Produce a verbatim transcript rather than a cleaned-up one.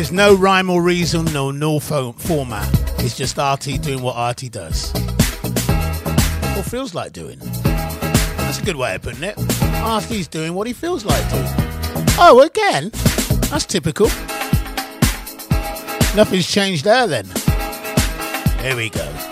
There's no rhyme or reason, no no fo- format. It's just R T doing what R T does. Or feels like doing. That's a good way of putting it. R T's doing what he feels like doing. Oh, again? That's typical. Nothing's changed there then. Here we go.